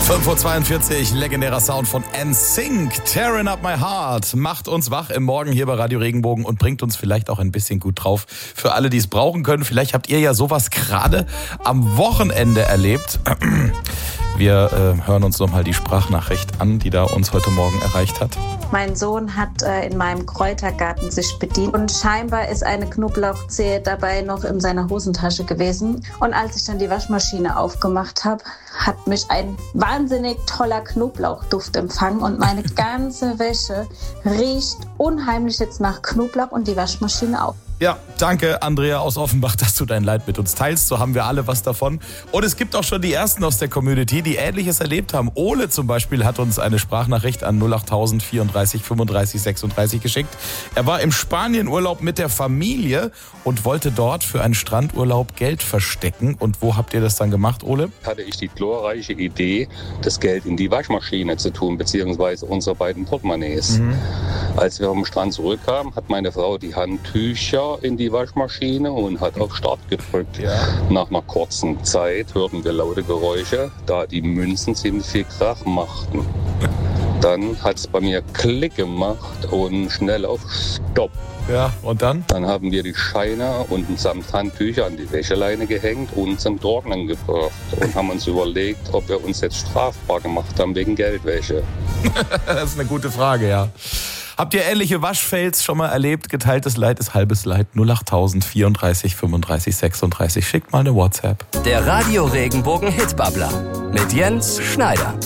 5:42 Uhr, legendärer Sound von NSYNC, Tearing Up My Heart, macht uns wach im Morgen hier bei Radio Regenbogen und bringt uns vielleicht auch ein bisschen gut drauf. Für alle, die es brauchen können, vielleicht habt ihr ja sowas gerade am Wochenende erlebt. Wir hören uns nochmal die Sprachnachricht an, die da uns heute Morgen erreicht hat. Mein Sohn hat in meinem Kräutergarten sich bedient und scheinbar ist eine Knoblauchzehe dabei noch in seiner Hosentasche gewesen. Und als ich dann die Waschmaschine aufgemacht habe, hat mich ein wahnsinnig toller Knoblauchduft empfangen und meine ganze Wäsche riecht unheimlich jetzt nach Knoblauch und die Waschmaschine auch. Ja, danke Andrea aus Offenbach, dass du dein Leid mit uns teilst. So haben wir alle was davon. Und es gibt auch schon die Ersten aus der Community, die Ähnliches erlebt haben. Ole zum Beispiel hat uns eine Sprachnachricht an 08000 34 35 36 geschickt. Er war im Spanienurlaub mit der Familie und wollte dort für einen Strandurlaub Geld verstecken. Und wo habt ihr das dann gemacht, Ole? Hatte ich die glorreiche Idee, das Geld in die Waschmaschine zu tun, beziehungsweise unsere beiden Portemonnaies. Als wir vom Strand zurückkamen, hat meine Frau die Handtücher in die Waschmaschine und hat auf Start gedrückt. Ja. Nach einer kurzen Zeit hörten wir laute Geräusche, da die Münzen ziemlich viel Krach machten. Dann hat es bei mir Klick gemacht und schnell auf Stopp. Ja, und dann? Dann haben wir die Scheine und samt Handtücher an die Wäscheleine gehängt und zum Trocknen gebracht und haben uns überlegt, ob wir uns jetzt strafbar gemacht haben wegen Geldwäsche. Das ist eine gute Frage, ja. Habt ihr ähnliche Waschfails schon mal erlebt? Geteiltes Leid ist halbes Leid. 08000 34 35 36. Schickt mal eine WhatsApp. Der Radio Regenbogen Hitbabbler mit Jens Schneider.